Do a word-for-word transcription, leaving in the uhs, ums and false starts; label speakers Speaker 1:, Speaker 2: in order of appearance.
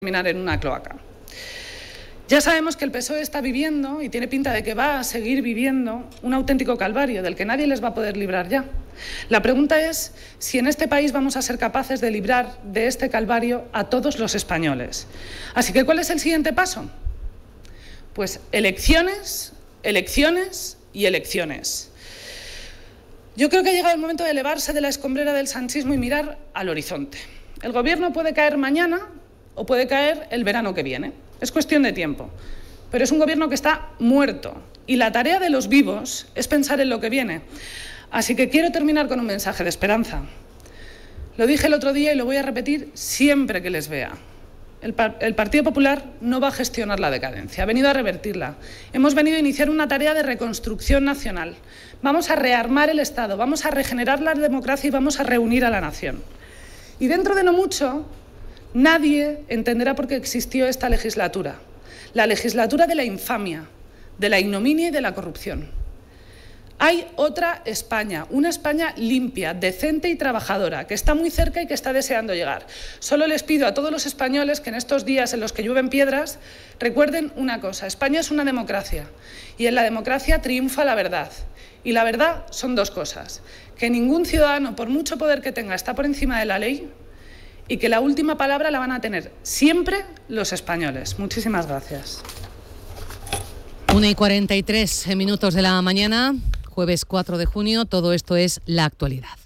Speaker 1: terminar en una cloaca. Ya sabemos que el P S O E está viviendo, y tiene pinta de que va a seguir viviendo, un auténtico calvario del que nadie les va a poder librar ya. La pregunta es si en este país vamos a ser capaces de librar de este calvario a todos los españoles. Así que, ¿cuál es el siguiente paso? Pues elecciones, elecciones y elecciones. Yo creo que ha llegado el momento de elevarse de la escombrera del sanchismo y mirar al horizonte. El Gobierno puede caer mañana o puede caer el verano que viene. Es cuestión de tiempo. Pero es un Gobierno que está muerto. Y la tarea de los vivos es pensar en lo que viene. Así que quiero terminar con un mensaje de esperanza. Lo dije el otro día y lo voy a repetir siempre que les vea. El, el Partido Popular no va a gestionar la decadencia, ha venido a revertirla. Hemos venido a iniciar una tarea de reconstrucción nacional. Vamos a rearmar el Estado, vamos a regenerar la democracia y vamos a reunir a la nación. Y dentro de no mucho, nadie entenderá por qué existió esta legislatura. La legislatura de la infamia, de la ignominia y de la corrupción. Hay otra España, una España limpia, decente y trabajadora, que está muy cerca y que está deseando llegar. Solo les pido a todos los españoles que en estos días en los que llueven piedras recuerden una cosa: España es una democracia y en la democracia triunfa la verdad. Y la verdad son dos cosas: que ningún ciudadano, por mucho poder que tenga, está por encima de la ley, y que la última palabra la van a tener siempre los españoles. Muchísimas gracias.
Speaker 2: una y cuarenta y tres minutos de la mañana, jueves cuatro de junio, todo esto es La Actualidad.